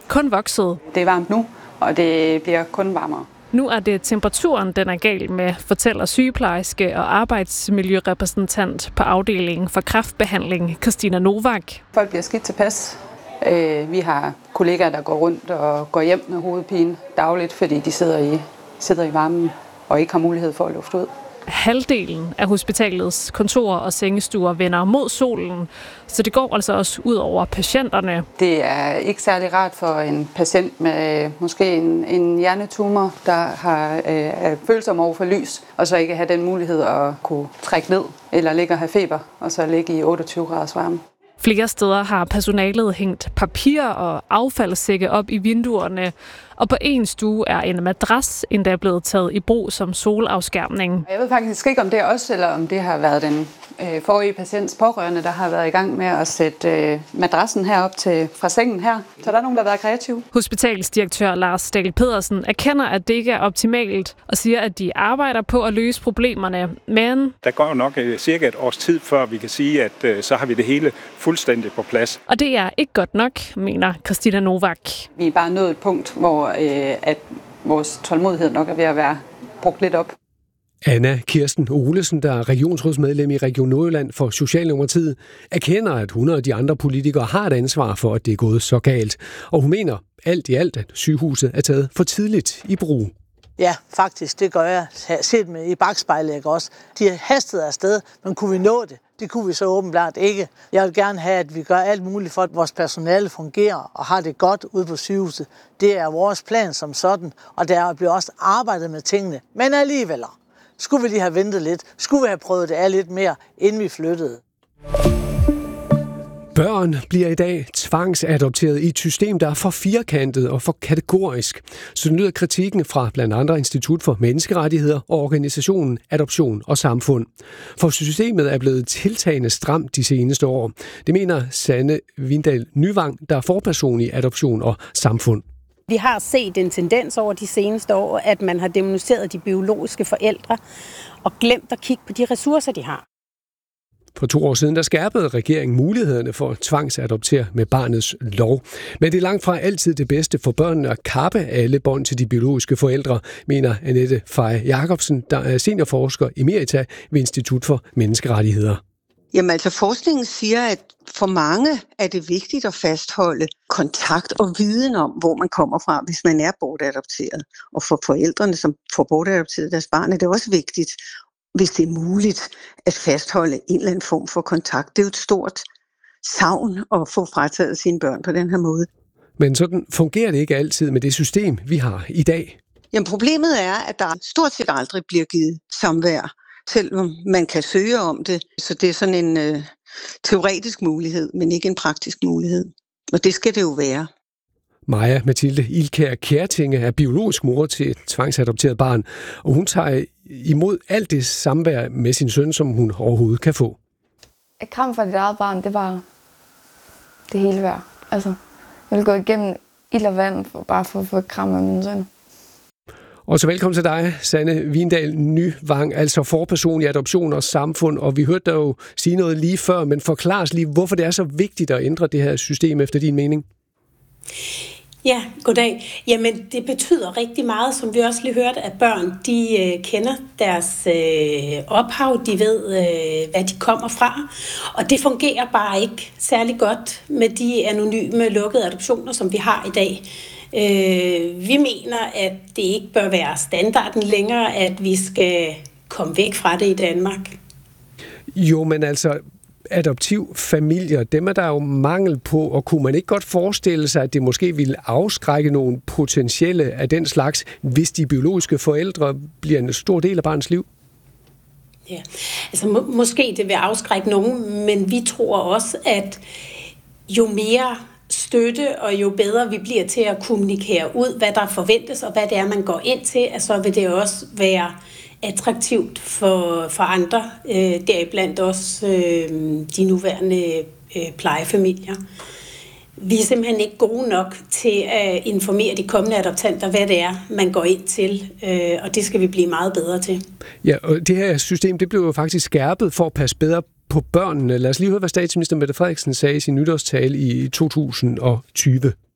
kun vokset. Det er varmt nu, og det bliver kun varmere. Nu er det temperaturen, den er gal med, fortæller sygeplejerske og arbejdsmiljørepræsentant på afdelingen for kræftbehandling, Christina Novak. Folk bliver skidt tilpas. Vi har kollegaer, der går rundt og går hjem med hovedpine dagligt, fordi de sidder i varmen og ikke har mulighed for at lufte ud. Halvdelen af hospitalets kontorer og sengestuer vender mod solen, så det går altså også ud over patienterne. Det er ikke særlig rart for en patient med måske en hjernetumor, der er følsom over for lys, og så ikke have den mulighed at kunne trække ned eller ligge og have feber, og så ligge i 28 graders varme. Flere steder har personalet hængt papir og affaldssække op i vinduerne, og på en stue er en madras endda blevet taget i brug som solafskærmning. Jeg ved faktisk ikke, om det er os, eller om det har været den forrige patients pårørende, der har været i gang med at sætte madrassen herop fra sengen her. Så der er nogen, der har været kreative. Hospitalsdirektør Lars Dahl Pedersen erkender, at det ikke er optimalt, og siger, at de arbejder på at løse problemerne, men der går jo nok cirka et års tid, før vi kan sige, at så har vi det hele fuldstændig på plads. Og det er ikke godt nok, mener Christina Novak. Vi er bare nået et punkt, hvor at vores tålmodighed nok er ved at være brugt lidt op. Anna Kirsten Olesen, der er regionsrådsmedlem i Region Nordjylland for Socialdemokratiet, erkender, at hun og de andre politikere har et ansvar for, at det er gået så galt. Og hun mener alt i alt, at sygehuset er taget for tidligt i brug. Ja, faktisk, det gør jeg. Set med i bakspejlet, ikke også. De hastede afsted, men kunne vi nå det? Det kunne vi så åbenbart ikke. Jeg vil gerne have, at vi gør alt muligt for, at vores personale fungerer og har det godt ude på sygehuset. Det er vores plan som sådan, og der bliver også arbejdet med tingene. Men alligevel, skulle vi lige have ventet lidt? Skulle vi have prøvet det af lidt mere, inden vi flyttede? Børn bliver i dag tvangsadopteret i et system, der er for firkantet og for kategorisk. Så lyder kritikken fra blandt andre Institut for Menneskerettigheder og organisationen Adoption og Samfund. For systemet er blevet tiltagende stramt de seneste år. Det mener Sanne Vindal Nyvang, der er forperson i Adoption og Samfund. Vi har set en tendens over de seneste år, at man har dæmoniseret de biologiske forældre og glemt at kigge på de ressourcer, de har. For 2 år siden, der skærpede regeringen mulighederne for at tvangsadoptere med barnets lov. Men det er langt fra altid det bedste for børnene at kappe alle bånd til de biologiske forældre, mener Annette Fej Jacobsen, der er seniorforsker emerita ved Institut for Menneskerettigheder. Jamen altså forskningen siger, at for mange er det vigtigt at fastholde kontakt og viden om, hvor man kommer fra, hvis man er bortadopteret. Og for forældrene, som får bortadopteret deres barn, er det også vigtigt, hvis det er muligt at fastholde en eller anden form for kontakt. Det er jo et stort savn at få frataget sine børn på den her måde. Men sådan fungerer det ikke altid med det system, vi har i dag. Jamen problemet er, at der stort set aldrig bliver givet samvær, selvom man kan søge om det. Så det er sådan en teoretisk mulighed, men ikke en praktisk mulighed. Og det skal det jo være. Maja Mathilde Ilkær Kjærtinge er biologisk mor til et tvangsadopteret barn, og hun tager imod alt det samvær med sin søn, som hun overhovedet kan få. Et kram for dit eget barn, det var det hele værd. Altså, jeg vil gå igennem ild og vand bare for at få et kram af min søn. Og så velkommen til dig, Sanne Vindal Nyvang, altså forperson i Adoption og Samfund. Og vi hørte dig jo sige noget lige før, men forklar os lige, hvorfor det er så vigtigt at ændre det her system efter din mening. Ja, goddag. Jamen, det betyder rigtig meget, som vi også lige hørte, at børn, de kender deres ophav, de ved, hvad de kommer fra, og det fungerer bare ikke særlig godt med de anonyme lukkede adoptioner, som vi har i dag. Vi mener, at det ikke bør være standarden længere, at vi skal komme væk fra det i Danmark. Jo, men altså adoptivfamilier, dem er der jo mangel på, og kunne man ikke godt forestille sig, at det måske ville afskrække nogle potentielle af den slags, hvis de biologiske forældre bliver en stor del af barnets liv? Ja, altså måske det vil afskrække nogen, men vi tror også, at jo mere støtte, og jo bedre vi bliver til at kommunikere ud, hvad der forventes, og hvad det er, man går ind til, så vil det også være attraktivt for andre, deriblandt også de nuværende plejefamilier. Vi er simpelthen ikke gode nok til at informere de kommende adoptanter, hvad det er, man går ind til, og det skal vi blive meget bedre til. Ja, og det her system, det blev jo faktisk skærpet for at passe bedre på børnene. Lad os lige høre, hvad statsminister Mette Frederiksen sagde i sin nytårstale i 2020.